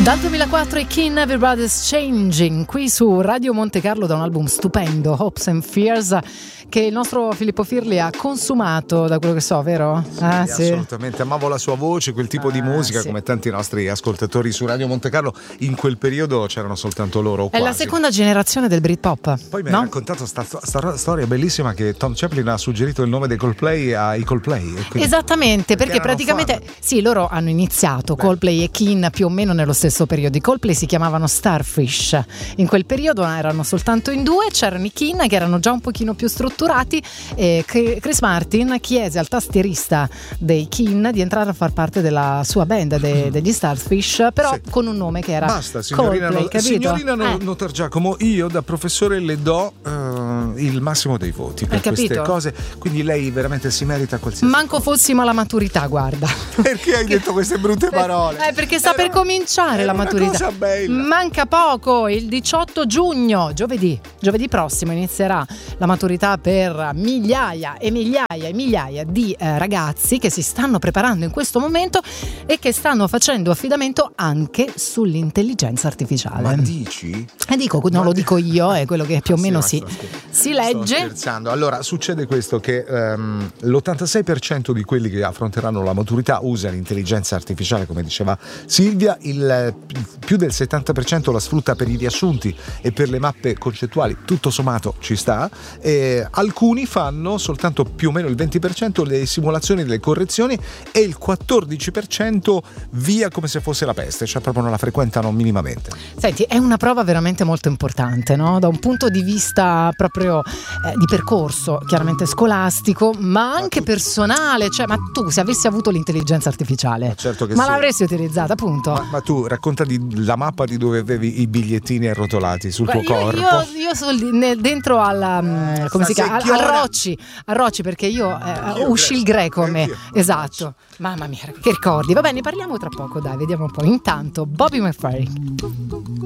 Dal 2004 i King Everybody's Changing, qui su Radio Monte Carlo, da un album stupendo, Hopes and Fears, che il nostro Filippo Firli ha consumato, da quello che so, vero? Sì, assolutamente, amavo la sua voce, quel tipo di musica, sì. Come tanti nostri ascoltatori su Radio Monte Carlo. In quel periodo c'erano soltanto loro, È la seconda generazione del Britpop. Poi mi hai raccontato sta storia bellissima che Tom Chaplin ha suggerito il nome dei Coldplay ai Coldplay. Esattamente, perché praticamente sì, loro hanno iniziato Coldplay e King più o meno nello stesso periodo. I Coldplay si chiamavano Starfish, in quel periodo erano soltanto in due, c'erano i King che erano già un pochino più strutturati, e Chris Martin chiese al tastierista dei King di entrare a far parte della sua band degli Starfish, però sì, con un nome che era basta, signorina, Coldplay, signorina Notar Giacomo, io da professore le do il massimo dei voti per queste cose, quindi lei veramente si merita qualsiasi manco cosa. Fossimo alla maturità, guarda. Perché hai detto queste brutte parole? Perché sta per cominciare la maturità. Manca poco, il 18 giugno, giovedì prossimo inizierà la maturità per migliaia e migliaia e migliaia di ragazzi che si stanno preparando in questo momento e che stanno facendo affidamento anche sull'intelligenza artificiale. Ma dici? Non lo dico io, è quello che più o meno si legge. Sto scherzando. Allora, succede questo, che l'86% di quelli che affronteranno la maturità usa l'intelligenza artificiale, come diceva Silvia, più del 70% la sfrutta per i riassunti e per le mappe concettuali, tutto sommato ci sta. Alcuni fanno soltanto più o meno il 20% le simulazioni delle correzioni e il 14% via come se fosse la peste, cioè proprio non la frequentano minimamente. Senti, è una prova veramente molto importante, no? Da un punto di vista proprio di percorso, chiaramente scolastico, ma anche personale, cioè, ma tu se avessi avuto l'intelligenza artificiale, certo che l'avresti utilizzata, appunto. Ma tu racconta la mappa di dove avevi i bigliettini arrotolati sul tuo corpo. Io dentro alla come si chiama? A Rocci, perché io usci il greco a me. Esatto. Mamma mia, che ricordi. Va bene, ne parliamo tra poco, dai, vediamo un po'. Intanto Bobby McFerrin.